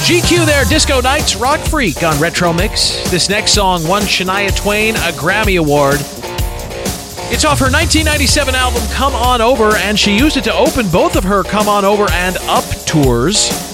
GQ there, Disco Nights, Rock Freak on Retro Mix. This next song won Shania Twain a Grammy Award. It's off her 1997 album, Come On Over, and she used it to open both of her Come On Over and Up tours.